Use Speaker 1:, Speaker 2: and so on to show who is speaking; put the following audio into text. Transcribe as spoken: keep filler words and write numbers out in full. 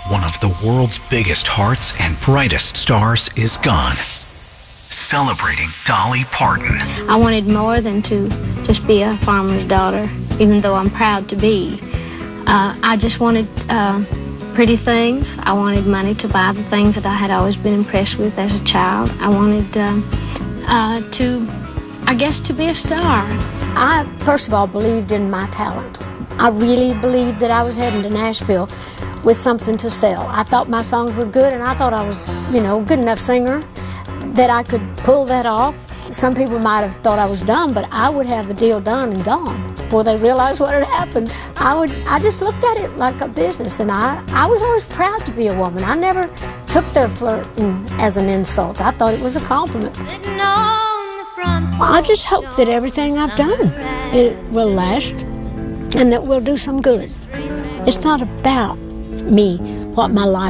Speaker 1: One of the world's biggest hearts and brightest stars is gone. Celebrating Dolly Parton.
Speaker 2: I wanted more than to just be a farmer's daughter, even though I'm proud to be. Uh, I just wanted uh, pretty things. I wanted money to buy the things that I had always been impressed with as a child. I wanted um, uh, to, I guess, to be a star.
Speaker 3: I, first of all, believed in my talent. I really believed that I was heading to Nashville with something to sell. I thought my songs were good, and I thought I was, you know, a good enough singer that I could pull that off. Some people might have thought I was dumb, but I would have the deal done and gone before they realized what had happened. I would, I just looked at it like a business, and I, I was always proud to be a woman. I never took their flirting as an insult. I thought it was a compliment. I just hope that everything I've done, it will last and that we'll do some good. It's not about me, what my life